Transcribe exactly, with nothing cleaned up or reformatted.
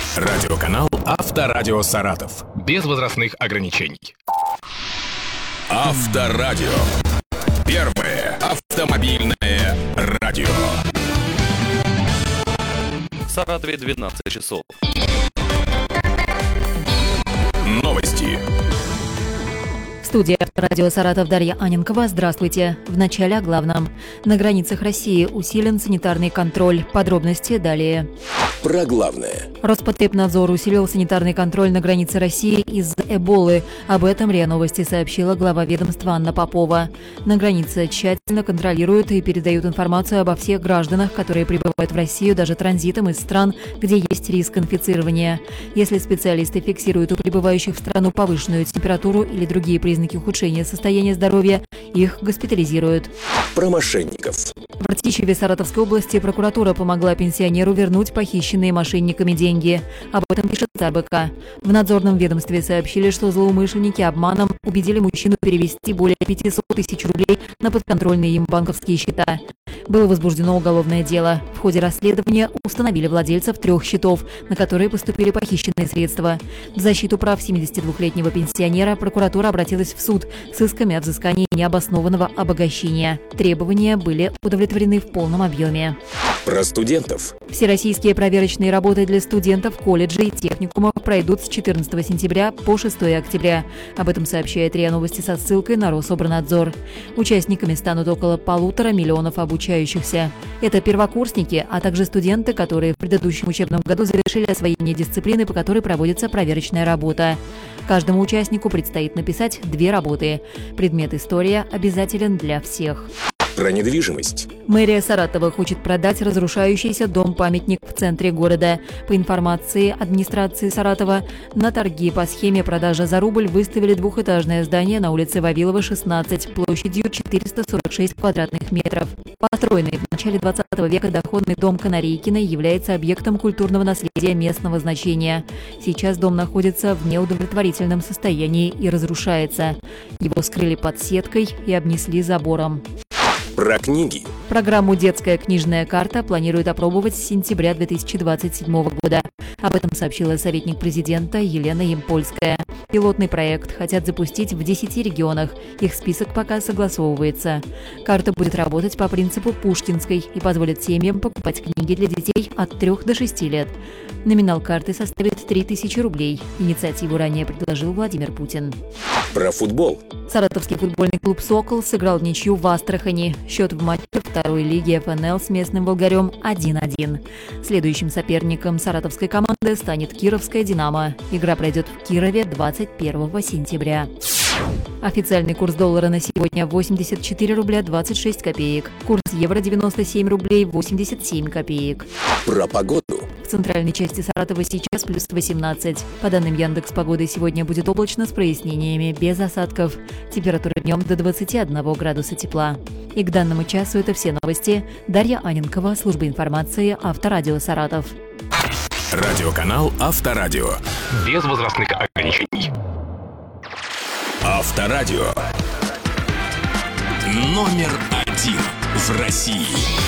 Радиоканал Авторадио Саратов. Без возрастных ограничений. Авторадио. Первое автомобильное радио. В Саратове двенадцать часов. Новости. В студии Авторадио Саратов Дарья Аненкова. Здравствуйте. В начале о главном. На границах России усилен санитарный контроль. Подробности далее. Про главное. Роспотребнадзор усилил санитарный контроль на границе России из-за эболы. Об этом РИА Новости сообщила глава ведомства Анна Попова. На границе тщательно контролируют и передают информацию обо всех гражданах, которые прибывают в Россию даже транзитом из стран, где есть риск инфицирования. Если специалисты фиксируют у прибывающих в страну повышенную температуру или другие признаки ухудшения состояния здоровья, их госпитализируют. Про мошенников. В Ртищеве Саратовской области прокуратура помогла пенсионеру вернуть похищенные мошенниками деньги. Об этом пишет РБК. В надзорном ведомстве сообщили, что злоумышленники обманом убедили мужчину перевести более пятьсот тысяч рублей на подконтрольные им банковские счета. Было возбуждено уголовное дело. В ходе расследования установили владельцев трех счетов, на которые поступили похищенные средства. В защиту прав семидесятидвухлетнего пенсионера прокуратура обратилась в суд с исками о взыскании необоснованного обогащения. Требования были удовлетворены в полном объеме. Про студентов. Всероссийские проверочные работы для студентов колледжей и техникумов пройдут с четырнадцатого сентября по шестое октября. Об этом сообщает РИА Новости со ссылкой на Рособорнадзор. Участниками станут около полутора миллионов обучающихся. Это первокурсники, а также студенты, которые в предыдущем учебном году завершили освоение дисциплины, по которой проводится проверочная работа. Каждому участнику предстоит написать две работы. Предмет «История» обязателен для всех. Про недвижимость. Мэрия Саратова хочет продать разрушающийся дом-памятник в центре города. По информации администрации Саратова, на торги по схеме продажа за рубль выставили двухэтажное здание на улице Вавилова, шестнадцать, площадью четыреста сорок шесть квадратных метров. Построенный в начале двадцатого века доходный дом Канарейкиной является объектом культурного наследия местного значения. Сейчас дом находится в неудовлетворительном состоянии и разрушается. Его скрыли под сеткой и обнесли забором. Про книги. Программу «Детская книжная карта» планируют опробовать с сентября две тысячи двадцать седьмого года. Об этом сообщила советник президента Елена Ямпольская. Пилотный проект хотят запустить в десяти регионах. Их список пока согласовывается. Карта будет работать по принципу пушкинской и позволит семьям покупать книги для детей от трёх до шести лет. Номинал карты составит три тысячи рублей. Инициативу ранее предложил Владимир Путин. Про футбол. Саратовский футбольный клуб «Сокол» сыграл в ничью в Астрахани. Счет в матче второй лиги эф эн эл с местным «Волгарем» один-один. Следующим соперником саратовской команды станет кировская «Динамо». Игра пройдет в Кирове двадцать первого сентября. Официальный курс доллара на сегодня восемьдесят четыре рубля двадцать шесть копеек. Курс евро девяносто семь рублей восемьдесят семь копеек. Про погоду. В центральной части Саратова сейчас плюс восемнадцать. По данным Яндекс.Погоды, сегодня будет облачно с прояснениями, без осадков. Температура днем до двадцати одного градуса тепла. И к данному часу это все новости. Дарья Аненкова, служба информации, Авторадио Саратов. Радиоканал Авторадио. Без возрастных ограничений. Авторадио. Номер один в России.